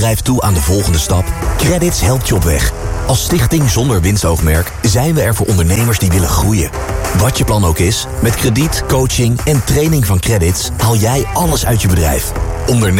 bedrijf toe aan de volgende stap? Credits helpt je op weg. Als stichting zonder winstoogmerk zijn we er voor ondernemers die willen groeien. Wat je plan ook is, met krediet, coaching en training van Credits haal jij alles uit je bedrijf. Ondernemen